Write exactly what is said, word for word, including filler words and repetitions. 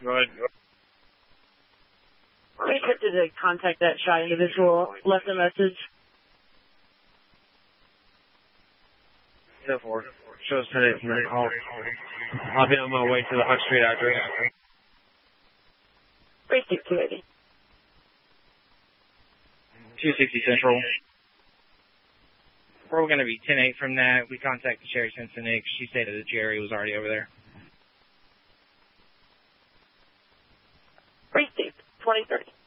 Go ahead. We attempted to contact that shy individual, left a message. ten four. Shows today from that call. I'll be on my way to the Huck Street address. three six two eighty. two sixty Central. We're going to be ten eight from that. We contacted Sherry Cincinnati. She stated that Jerry was already over there. three six twenty thirty.